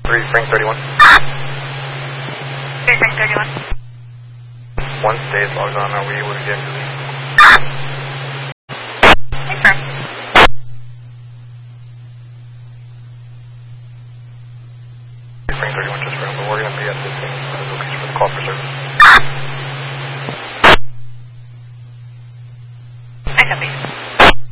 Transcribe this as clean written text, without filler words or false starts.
3 Frank 31. 3 Frank 31. Once days logged on, are we able to get into the... Confirm. 3 Frank 31, just remember, we're going to be at this location for the call for service.